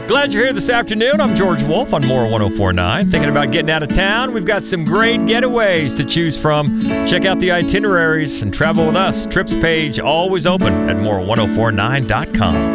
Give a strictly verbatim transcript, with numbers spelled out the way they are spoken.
Glad you're here this afternoon. I'm George Wolf on More one oh four point nine. Thinking about getting out of town? We've got some great getaways to choose from. Check out the itineraries and travel with us. Trips page always open at more ten forty-nine dot com.